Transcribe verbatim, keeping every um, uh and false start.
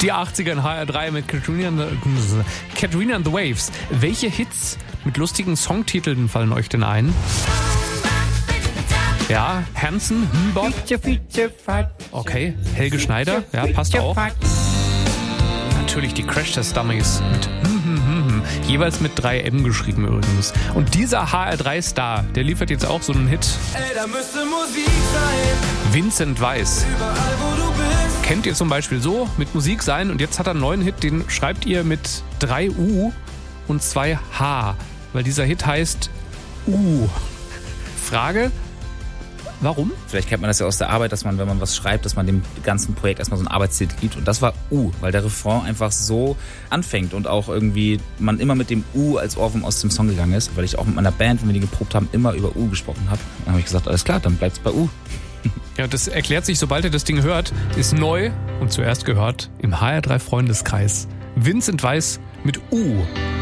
Die achtziger in H R drei mit Katrina and the, Katrina and the Waves. Welche Hits mit lustigen Songtiteln fallen euch denn ein? Ja, Hanson, Mbop. Okay, Helge Schneider, ja, passt auch. Natürlich die Crash-Test-Dummies mit hm, hm, hm, hm. Jeweils mit drei M geschrieben übrigens. Und dieser H R drei Star, der liefert jetzt auch so einen Hit. Ey, da müsste Musik sein. Vincent Weiss. Überall, wo du bist. Kennt ihr zum Beispiel so, mit Musik sein, und jetzt hat er einen neuen Hit, den schreibt ihr mit drei U und zwei H, weil dieser Hit heißt U. Frage: Warum? Vielleicht kennt man das ja aus der Arbeit, dass man, wenn man was schreibt, dass man dem ganzen Projekt erstmal so einen Arbeitstitel gibt. Und das war U, weil der Refrain einfach so anfängt und auch irgendwie man immer mit dem U als Ohrwurm aus dem Song gegangen ist. Weil ich auch mit meiner Band, wenn wir die geprobt haben, immer über U gesprochen habe. Dann habe ich gesagt, alles klar, dann bleibt's bei U. Ja, das erklärt sich, sobald ihr das Ding hört, ist neu und zuerst gehört im H R drei Freundeskreis. Vincent Weiss mit U.